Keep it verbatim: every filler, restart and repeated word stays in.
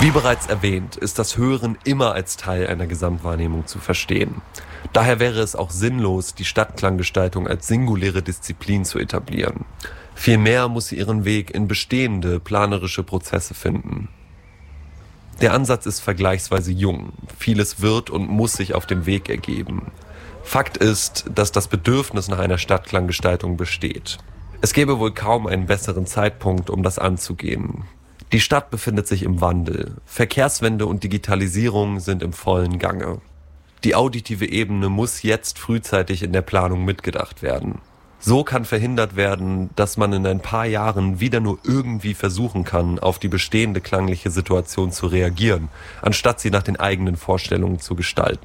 Wie bereits erwähnt, ist das Hören immer als Teil einer Gesamtwahrnehmung zu verstehen. Daher wäre es auch sinnlos, die Stadtklanggestaltung als singuläre Disziplin zu etablieren. Vielmehr muss sie ihren Weg in bestehende planerische Prozesse finden. Der Ansatz ist vergleichsweise jung. Vieles wird und muss sich auf dem Weg ergeben. Fakt ist, dass das Bedürfnis nach einer Stadtklanggestaltung besteht. Es gäbe wohl kaum einen besseren Zeitpunkt, um das anzugehen. Die Stadt befindet sich im Wandel. Verkehrswende und Digitalisierung sind im vollen Gange. Die auditive Ebene muss jetzt frühzeitig in der Planung mitgedacht werden. So kann verhindert werden, dass man in ein paar Jahren wieder nur irgendwie versuchen kann, auf die bestehende klangliche Situation zu reagieren, anstatt sie nach den eigenen Vorstellungen zu gestalten.